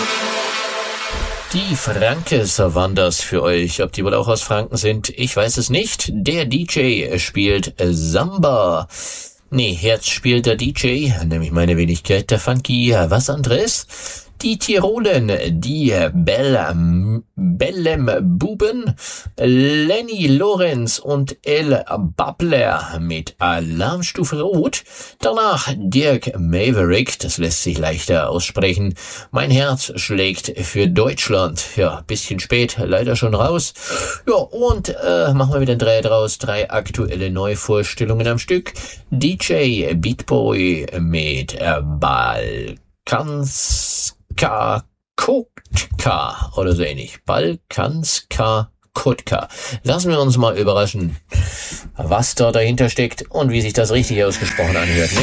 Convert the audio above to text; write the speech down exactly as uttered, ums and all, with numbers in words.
Die Frankes waren das für euch. Ob die wohl auch aus Franken sind, ich weiß es nicht. Der D J spielt Samba. Nee, jetzt spielt der D J, nämlich meine Wenigkeit, der Funky. Was anderes? Die Tirolen, die Bell, Bellem Buben, Lenny Lorenz und El Babler mit Alarmstufe Rot. Danach Dirk Maverick, das lässt sich leichter aussprechen. Mein Herz schlägt für Deutschland. Ja, bisschen spät, leider schon raus. Ja, und äh, machen wir wieder einen Dreier draus. Drei aktuelle Neuvorstellungen am Stück. D J Beatboy mit äh, Balkans Ka Kotka oder so ähnlich. Balkanska Kotka. Lassen wir uns mal überraschen, was da dahinter steckt und wie sich das richtig ausgesprochen anhört, ne?